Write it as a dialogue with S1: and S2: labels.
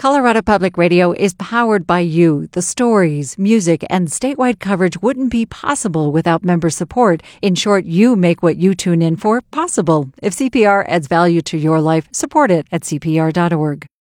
S1: Colorado Public Radio is powered by you. The stories, music, and statewide coverage wouldn't be possible without member support. In short, you make what you tune in for possible. If CPR adds value to your life, support it at CPR.org.